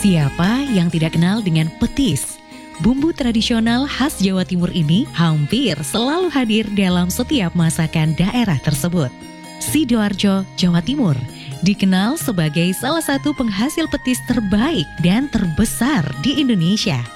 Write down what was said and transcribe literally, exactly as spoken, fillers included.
Siapa yang tidak kenal dengan petis? Bumbu tradisional khas Jawa Timur ini hampir selalu hadir dalam setiap masakan daerah tersebut. Sidoarjo, Jawa Timur, dikenal sebagai salah satu penghasil petis terbaik dan terbesar di Indonesia.